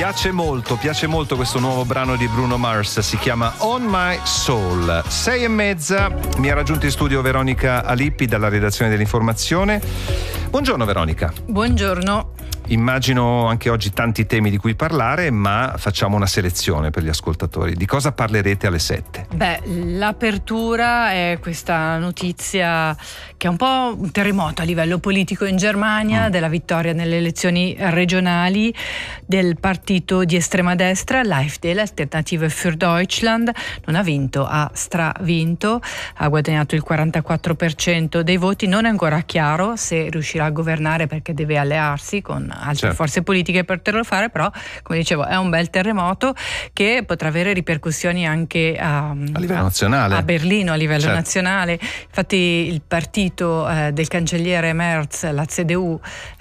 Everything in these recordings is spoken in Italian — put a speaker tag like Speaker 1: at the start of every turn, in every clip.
Speaker 1: Piace molto questo nuovo brano di Bruno Mars, si chiama On My Soul. 6:30, mi ha raggiunto in studio Veronica Alippi dalla redazione dell'Informazione. Buongiorno Veronica.
Speaker 2: Buongiorno.
Speaker 1: Immagino anche oggi tanti temi di cui parlare, ma facciamo una selezione per gli ascoltatori. Di cosa parlerete alle 7?
Speaker 2: L'apertura è questa notizia che è un po' un terremoto a livello politico in Germania, della vittoria nelle elezioni regionali del partito di estrema destra, l'AfD, l'Alternative für Deutschland. Non ha vinto, ha stravinto, ha guadagnato il 44% dei voti. Non è ancora chiaro se riuscirà a governare, perché deve allearsi con altre forze politiche per poterlo fare, però come dicevo è un bel terremoto che potrà avere ripercussioni anche a livello nazionale, a Berlino, a livello nazionale. Infatti il partito del cancelliere Merz, la CDU,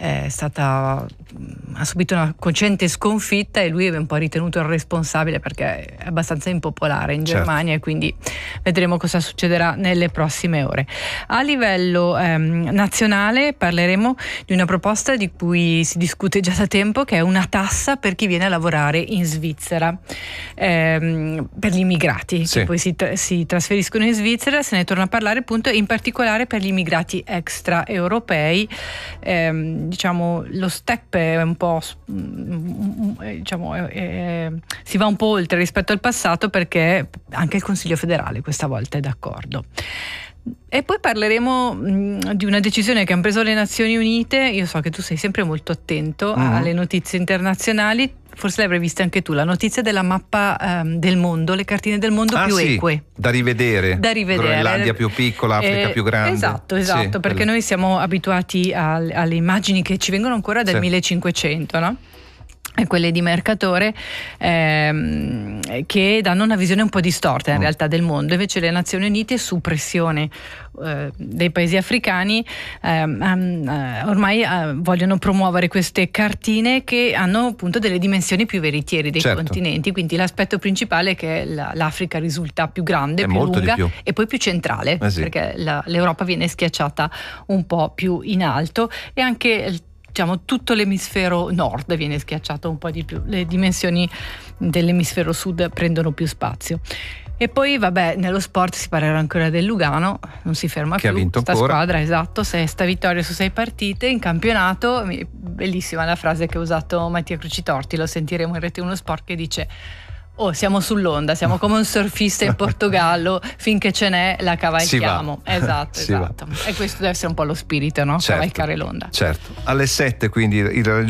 Speaker 2: ha subito una cocente sconfitta e lui è un po' ritenuto il responsabile perché è abbastanza impopolare in Germania, e quindi vedremo cosa succederà nelle prossime ore. A livello nazionale parleremo di una proposta di cui si discute già da tempo, che è una tassa per chi viene a lavorare in Svizzera, per gli immigrati che poi si trasferiscono in Svizzera. Se ne torna a parlare appunto in particolare per gli immigrati extraeuropei. Diciamo lo step è un po' si va un po' oltre rispetto al passato, perché anche il Consiglio federale questa volta è d'accordo. E poi parleremo di una decisione che hanno preso le Nazioni Unite. Io so che tu sei sempre molto attento alle notizie internazionali, forse l'avrai vista anche tu, la notizia della mappa del mondo, le cartine del mondo più eque.
Speaker 1: Da rivedere. Groenlandia più piccola, Africa più grande.
Speaker 2: Esatto, perché noi siamo abituati alle immagini che ci vengono ancora dal 1500, no? E quelle di Mercatore, che danno una visione un po' distorta in realtà del mondo. Invece le Nazioni Unite, su pressione dei paesi africani, ormai vogliono promuovere queste cartine che hanno appunto delle dimensioni più veritiere dei continenti. Quindi l'aspetto principale è che l'Africa risulta più grande, più lunga e poi più centrale, perché l'Europa viene schiacciata un po' più in alto, e anche tutto l'emisfero nord viene schiacciato un po' di più, le dimensioni dell'emisfero sud prendono più spazio. E poi nello sport si parlerà ancora del Lugano, non si ferma più,
Speaker 1: ha vinto
Speaker 2: sta
Speaker 1: ancora.
Speaker 2: Squadra, 6 vittorie su 6 partite in campionato. Bellissima la frase che ha usato Mattia Crucitorti, lo sentiremo in Rete 1 Sport, che dice: siamo sull'onda, siamo come un surfista in Portogallo, finché ce n'è la cavalchiamo. Esatto. E questo deve essere un po' lo spirito, no? Cavalcare l'onda.
Speaker 1: Alle 7 quindi il